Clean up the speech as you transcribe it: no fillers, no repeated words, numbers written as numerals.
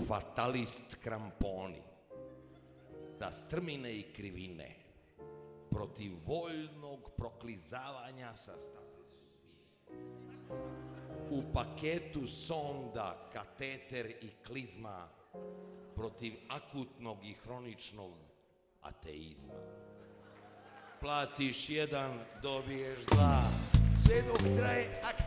fatalist kramponi, za strmine i krivine, protiv voljnog proklizavanja sa staze sudbine. U paketu sonda, kateter i klizma, protiv akutnog i hroničnog ateizma. Platiš jedan, dobiješ dva, sve dok traje akcija.